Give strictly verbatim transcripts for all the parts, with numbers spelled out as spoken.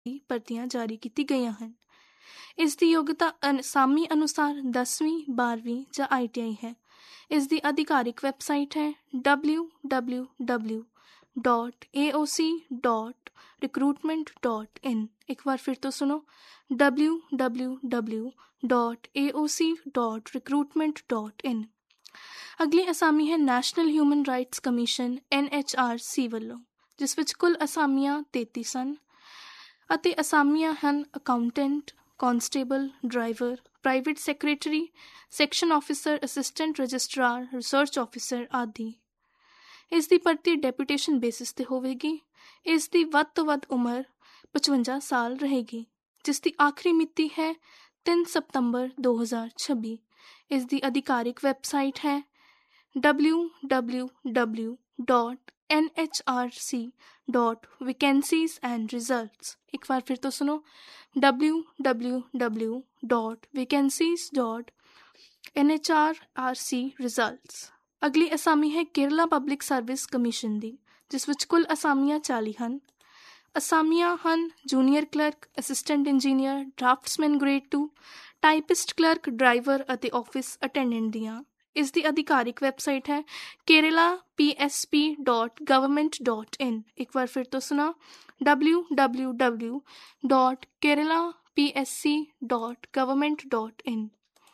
ਭਰਤੀਆਂ ਜਾਰੀ ਕੀਤੀ ਗਈਆਂ ਹਨ। ਇਸ ਦੀ ਯੋਗਤਾ ਅਸਾਮੀ ਅਨੁਸਾਰ ਦਸਵੀਂ ਬਾਰ੍ਹਵੀਂ ਜਾਂ ਆਈ ਟੀ ਆਈ ਹੈ। ਇਸ ਦੀ ਅਧਿਕਾਰਿਕ ਵੈਬਸਾਈਟ ਹੈ W W W dot A O C dot recruitment dot in. ਇੱਕ ਵਾਰ ਫਿਰ ਤੋਂ ਸੁਣੋ, W W W dot A O C dot recruitment dot in. ਅਗਲੀ ਅਸਾਮੀ ਹੈ national human rights commission N H R C ਵੱਲੋਂ, ਜਿਸ ਵਿੱਚ ਕੁੱਲ ਅਸਾਮੀਆਂ ਤੇਤੀ ਸਨ ਅਤੇ ਅਸਾਮੀਆਂ ਹਨ accountant, constable, driver, private secretary, section officer, assistant registrar, research officer ਆਦਿ। ਇਸ ਦੀ ਭਰਤੀ ਡੈਪੂਟੇਸ਼ਨ ਬੇਸਿਸ 'ਤੇ ਹੋਵੇਗੀ। ਇਸ ਦੀ ਵੱਧ ਤੋਂ ਵੱਧ ਉਮਰ ਪਚਵੰਜਾ ਸਾਲ ਰਹੇਗੀ, ਜਿਸ ਦੀ ਆਖਰੀ ਮਿਤੀ ਹੈ ਤਿੰਨ ਸਤੰਬਰ ਦੋ ਹਜ਼ਾਰ ਛੱਬੀ। ਇਸ ਦੀ ਅਧਿਕਾਰਿਕ ਵੈਬਸਾਈਟ ਹੈ W W W dot N H R C dot vacancies and results. ਇੱਕ ਵਾਰ ਫਿਰ ਤੋਂ ਸੁਣੋ, W W W dot vacancies dot N H R R C results. ਅਗਲੀ ਅਸਾਮੀ ਹੈ ਕੇਰਲਾ ਪਬਲਿਕ ਸਰਵਿਸ ਕਮਿਸ਼ਨ ਦੀ, ਜਿਸ ਵਿੱਚ ਕੁੱਲ ਅਸਾਮੀਆਂ ਚਾਲੀ ਹਨ। ਅਸਾਮੀਆਂ ਹਨ junior clerk, assistant engineer, draughtsman grade to, typist clerk, driver ਅਤੇ ਆਫਿਸ ਅਟੈਂਡੈਂਟ ਦੀਆਂ। ਇਸ ਦੀ ਅਧਿਕਾਰਿਕ ਵੈਬਸਾਈਟ ਹੈ Kerala P S P dot government dot in. ਇੱਕ ਵਾਰ ਫਿਰ ਤੋਂ ਸੁਣਾ, W W W dot Kerala P S C dot government dot in.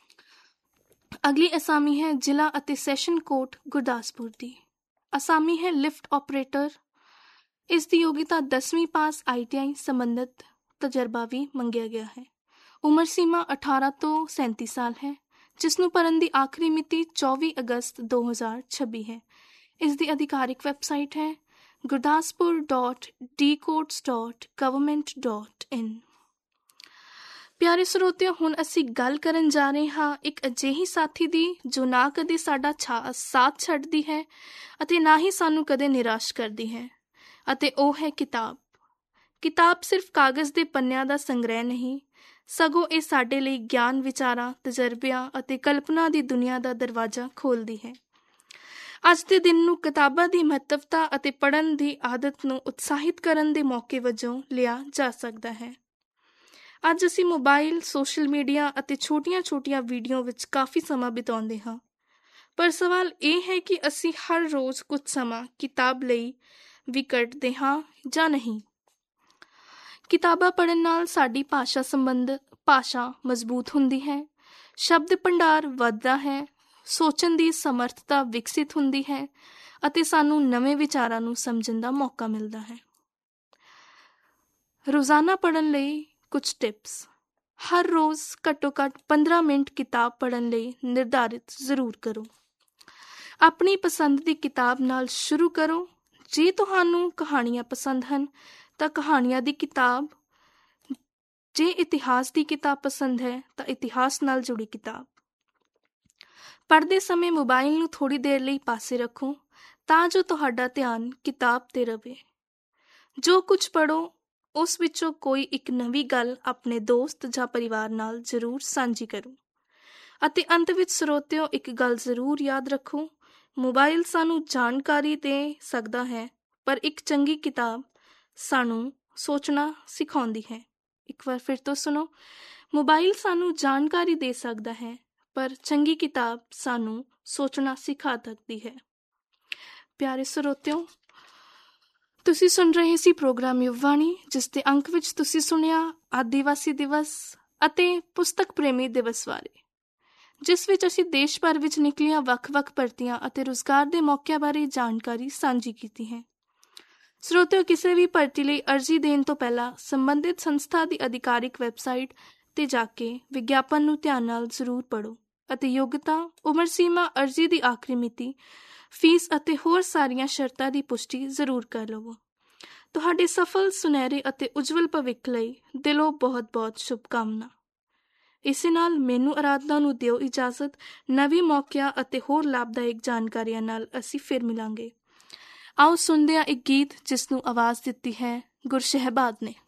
ਅਗਲੀ ਅਸਾਮੀ ਹੈ ਜ਼ਿਲ੍ਹਾ ਅਤੇ ਸੈਸ਼ਨ ਕੋਰਟ ਗੁਰਦਾਸਪੁਰ ਦੀ। ਅਸਾਮੀ ਹੈ ਲਿਫਟ ਆਪਰੇਟਰ। ਇਸ ਦੀ ਯੋਗਤਾ ਦਸਵੀਂ ਪਾਸ ਆਈ ਟੀ ਆਈ ਸੰਬੰਧਿਤ ਤਜਰਬਾ ਵੀ ਮੰਗਿਆ ਗਿਆ ਹੈ। ਉਮਰ ਸੀਮਾ ਅਠਾਰਾਂ ਤੋਂ ਸੈਂਤੀ ਸਾਲ ਹੈ, ਜਿਸ ਨੂੰ ਭਰਨ ਦੀ ਆਖਰੀ ਮਿਤੀ ਚੌਵੀ ਅਗਸਤ ਦੋ ਹਜ਼ਾਰ ਛੱਬੀ ਹੈ। ਇਸ ਦੀ ਅਧਿਕਾਰਿਕ ਵੈਬਸਾਈਟ ਹੈ Gurdaspur dot D courts dot government dot in. ਪਿਆਰੇ ਸਰੋਤਿਓ, ਹੁਣ ਅਸੀਂ ਗੱਲ ਕਰਨ ਜਾ ਰਹੇ ਹਾਂ ਇੱਕ ਅਜਿਹੀ ਸਾਥੀ ਦੀ ਜੋ ਨਾ ਕਦੇ ਸਾਡਾ ਛਾ ਸਾਥ ਛੱਡਦੀ ਹੈ ਅਤੇ ਨਾ ਹੀ ਸਾਨੂੰ ਕਦੇ ਨਿਰਾਸ਼ ਕਰਦੀ ਹੈ, ਅਤੇ ਉਹ ਹੈ ਕਿਤਾਬ। ਕਿਤਾਬ ਸਿਰਫ ਕਾਗਜ਼ ਦੇ ਪੰਨਿਆਂ ਦਾ ਸੰਗ੍ਰਹਿ ਨਹੀਂ, ਸਗੋਂ ਇਹ ਸਾਡੇ ਲਈ ਗਿਆਨ, ਵਿਚਾਰਾਂ, ਤਜਰਬਿਆਂ ਅਤੇ ਕਲਪਨਾ ਦੀ ਦੁਨੀਆ ਦਾ ਦਰਵਾਜ਼ਾ ਖੋਲ੍ਹਦੀ ਹੈ। ਅੱਜ ਦੇ ਦਿਨ ਨੂੰ ਕਿਤਾਬਾਂ ਦੀ ਮਹੱਤਵਤਾ ਅਤੇ ਪੜ੍ਹਨ ਦੀ ਆਦਤ ਨੂੰ ਉਤਸ਼ਾਹਿਤ ਕਰਨ ਦੇ ਮੌਕੇ ਵਜੋਂ ਲਿਆ ਜਾ ਸਕਦਾ ਹੈ। ਅੱਜ ਅਸੀਂ ਮੋਬਾਈਲ, ਸੋਸ਼ਲ ਮੀਡੀਆ ਅਤੇ ਛੋਟੀਆਂ-ਛੋਟੀਆਂ ਵੀਡੀਓ ਵਿੱਚ ਕਾਫੀ ਸਮਾਂ ਬਿਤਾਉਂਦੇ ਹਾਂ, ਪਰ ਸਵਾਲ ਇਹ ਹੈ ਕਿ ਅਸੀਂ ਹਰ ਰੋਜ਼ ਕੁਝ ਸਮਾਂ ਕਿਤਾਬ ਲਈ ਵੀ ਕੱਢਦੇ ਹਾਂ ਜਾਂ ਨਹੀਂ। ਕਿਤਾਬਾਂ ਪੜ੍ਹਨ ਨਾਲ ਸਾਡੀ ਭਾਸ਼ਾ ਸੰਬੰਧ ਭਾਸ਼ਾ ਮਜ਼ਬੂਤ ਹੁੰਦੀ ਹੈ, ਸ਼ਬਦ ਭੰਡਾਰ ਵੱਧਦਾ ਹੈ, ਸੋਚਣ ਦੀ ਸਮਰੱਥਾ ਵਿਕਸਿਤ ਹੁੰਦੀ ਹੈ ਅਤੇ ਸਾਨੂੰ ਨਵੇਂ ਵਿਚਾਰਾਂ ਨੂੰ ਸਮਝਣ ਦਾ ਮੌਕਾ ਮਿਲਦਾ ਹੈ। ਰੋਜ਼ਾਨਾ ਪੜ੍ਹਨ ਲਈ ਕੁਝ ਟਿਪਸ। ਹਰ ਰੋਜ਼ ਘੱਟੋ ਘੱਟ ਪੰਦਰਾਂ ਮਿੰਟ ਕਿਤਾਬ ਪੜ੍ਹਨ ਲਈ ਨਿਰਧਾਰਿਤ ਜ਼ਰੂਰ ਕਰੋ। ਆਪਣੀ ਪਸੰਦ ਦੀ ਕਿਤਾਬ ਨਾਲ ਸ਼ੁਰੂ ਕਰੋ। ਜੇ ਤੁਹਾਨੂੰ ਕਹਾਣੀਆਂ ਪਸੰਦ ਹਨ ਤਾਂ ਕਹਾਣੀਆਂ ਦੀ ਕਿਤਾਬ, ਜੇ ਇਤਿਹਾਸ ਦੀ ਕਿਤਾਬ ਪਸੰਦ ਹੈ ਤਾਂ ਇਤਿਹਾਸ ਨਾਲ ਜੁੜੀ ਕਿਤਾਬ। ਪੜ੍ਹਦੇ ਸਮੇਂ ਮੋਬਾਈਲ ਨੂੰ ਥੋੜ੍ਹੀ ਦੇਰ ਲਈ ਪਾਸੇ ਰੱਖੋ ਤਾਂ ਜੋ ਤੁਹਾਡਾ ਧਿਆਨ ਕਿਤਾਬ 'ਤੇ ਰਹੇ। ਜੋ ਕੁਝ ਪੜ੍ਹੋ ਉਸ ਵਿੱਚੋਂ ਕੋਈ ਇੱਕ ਨਵੀਂ ਗੱਲ ਆਪਣੇ ਦੋਸਤ ਜਾਂ ਪਰਿਵਾਰ ਨਾਲ ਜ਼ਰੂਰ ਸਾਂਝੀ ਕਰੋ। ਅਤੇ ਅੰਤ ਵਿੱਚ ਸਰੋਤਿਓ, ਇੱਕ ਗੱਲ ਜ਼ਰੂਰ ਯਾਦ ਰੱਖੋ, ਮੋਬਾਈਲ ਸਾਨੂੰ ਜਾਣਕਾਰੀ ਦੇ ਸਕਦਾ ਹੈ, ਪਰ ਇੱਕ ਚੰਗੀ ਕਿਤਾਬ ਸਾਨੂੰ ਸੋਚਣਾ ਸਿਖਾਉਂਦੀ ਹੈ। ਇੱਕ ਵਾਰ ਫਿਰ ਤੋਂ ਸੁਣੋ, ਮੋਬਾਈਲ ਸਾਨੂੰ ਜਾਣਕਾਰੀ ਦੇ ਸਕਦਾ ਹੈ, ਪਰ ਚੰਗੀ ਕਿਤਾਬ ਸਾਨੂੰ ਸੋਚਣਾ ਸਿਖਾ ਸਕਦੀ ਹੈ। ਪਿਆਰੇ ਸਰੋਤਿਓ, ਤੁਸੀਂ ਸੁਣ ਰਹੇ ਸੀ ਪ੍ਰੋਗਰਾਮ ਯੁਵਵਾਣੀ, ਜਿਸ ਦੇ ਅੰਕ ਵਿੱਚ ਤੁਸੀਂ ਸੁਣਿਆ ਆਦੀਵਾਸੀ ਦਿਵਸ ਅਤੇ ਪੁਸਤਕ ਪ੍ਰੇਮੀ ਦਿਵਸ ਬਾਰੇ, ਜਿਸ ਵਿੱਚ ਅਸੀਂ ਦੇਸ਼ ਭਰ ਵਿੱਚ ਨਿਕਲੀਆਂ ਵੱਖ-ਵੱਖ ਭਰਤੀਆਂ ਅਤੇ ਰੁਜ਼ਗਾਰ ਦੇ ਮੌਕਿਆਂ ਬਾਰੇ ਜਾਣਕਾਰੀ ਸਾਂਝੀ ਕੀਤੀ ਹੈ। ਸਰੋਤਿਓ, ਕਿਸੇ ਵੀ ਭਰਤੀ ਲਈ ਅਰਜ਼ੀ ਦੇਣ ਤੋਂ ਪਹਿਲਾਂ ਸੰਬੰਧਿਤ ਸੰਸਥਾ ਦੀ ਅਧਿਕਾਰਿਕ ਵੈਬਸਾਈਟ 'ਤੇ ਜਾ ਕੇ ਵਿਗਿਆਪਨ ਨੂੰ ਧਿਆਨ ਨਾਲ ਜ਼ਰੂਰ ਪੜ੍ਹੋ ਅਤੇ ਯੋਗਤਾ, ਉਮਰ ਸੀਮਾ, ਅਰਜ਼ੀ ਦੀ ਆਖਰੀ ਮਿਤੀ, ਫੀਸ ਅਤੇ ਹੋਰ ਸਾਰੀਆਂ ਸ਼ਰਤਾਂ ਦੀ ਪੁਸ਼ਟੀ ਜ਼ਰੂਰ ਕਰ ਲਵੋ। ਤੁਹਾਡੇ ਸਫਲ, ਸੁਨਹਿਰੇ ਅਤੇ ਉਜਵਲ ਭਵਿੱਖ ਲਈ ਦਿਲੋਂ ਬਹੁਤ-ਬਹੁਤ ਸ਼ੁਭਕਾਮਨਾ। ਇਸੇ ਨਾਲ ਮੈਨੂੰ ਅਰਾਧਨਾ ਨੂੰ ਦਿਓ ਇਜਾਜ਼ਤ। ਨਵੇਂ ਮੌਕਿਆਂ ਅਤੇ ਹੋਰ ਲਾਭਦਾਇਕ ਜਾਣਕਾਰੀਆਂ ਨਾਲ ਅਸੀਂ ਫਿਰ ਮਿਲਾਂਗੇ। ਆਓ ਸੁਣਦੇ ਹਾਂ ਇੱਕ ਗੀਤ ਜਿਸ ਨੂੰ ਆਵਾਜ਼ ਦਿੱਤੀ ਹੈ ਗੁਰਸ਼ਹਿਬਾਦ ਨੇ।